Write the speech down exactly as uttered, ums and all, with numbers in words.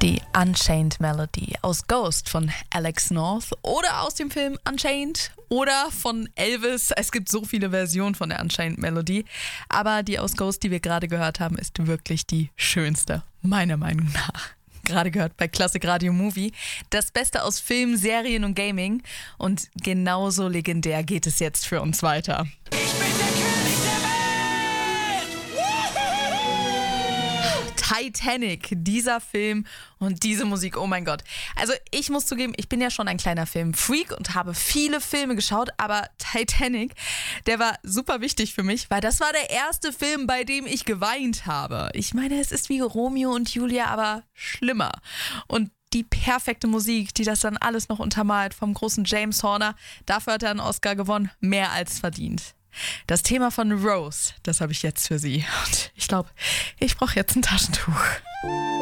Die Unchained Melody aus Ghost von Alex North oder aus dem Film Unchained oder von Elvis. Es gibt so viele Versionen von der Unchained Melody, aber die aus Ghost, die wir gerade gehört haben, ist wirklich die schönste, meiner Meinung nach. Gerade gehört bei Klassik Radio Movie. Das Beste aus Film, Serien und Gaming. Und genauso legendär geht es jetzt für uns weiter. Ich bin der König der Welt! Titanic, dieser Film und diese Musik, oh mein Gott. Also ich muss zugeben, ich bin ja schon ein kleiner Filmfreak und habe viele Filme geschaut, aber Titanic, der war super wichtig für mich, weil das war der erste Film, bei dem ich geweint habe. Ich meine, es ist wie Romeo und Julia, aber schlimmer. Und die perfekte Musik, die das dann alles noch untermalt vom großen James Horner, dafür hat er einen Oscar gewonnen, mehr als verdient. Das Thema von Rose, das habe ich jetzt für Sie. Und ich glaube, ich brauche jetzt ein Taschentuch.